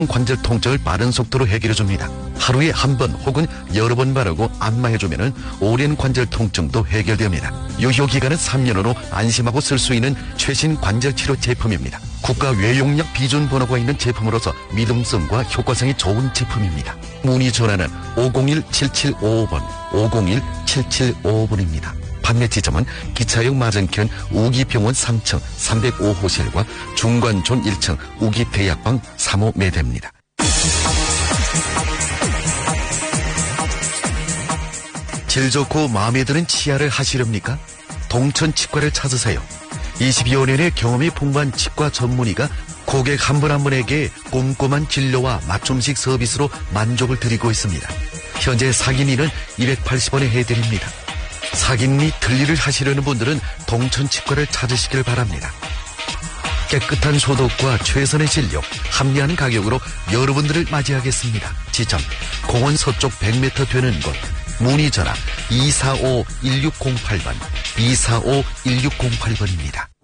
관절 통증을 빠른 속도로 해결해줍니다. 하루에 한 번 혹은 여러 번 바르고 안마해주면 오랜 관절 통증도 해결됩니다. 유효기간은 3년으로 안심하고 쓸 수 있는 최신 관절치료 제품입니다. 국가 외용약 비준 번호가 있는 제품으로서 믿음성과 효과성이 좋은 제품입니다. 문의 전화는 501-7755번, 501-7755번입니다. 판매 지점은 기차역 맞은편 우기병원 3층 305호실과 중관촌 1층 우기대약방 3호 매대입니다. 질 좋고 마음에 드는 치아를 하시렵니까? 동천치과를 찾으세요. 20여 년의 경험이 풍부한 치과 전문의가 고객 한 분 한 분에게 꼼꼼한 진료와 맞춤식 서비스로 만족을 드리고 있습니다. 현재 사기니는 280원에 해드립니다. 사기니 틀니를 하시려는 분들은 동천치과를 찾으시길 바랍니다. 깨끗한 소독과 최선의 진료, 합리한 가격으로 여러분들을 맞이하겠습니다. 지점, 공원 서쪽 100m 되는 곳. 문의 전화 245-1608번, 245-1608번입니다.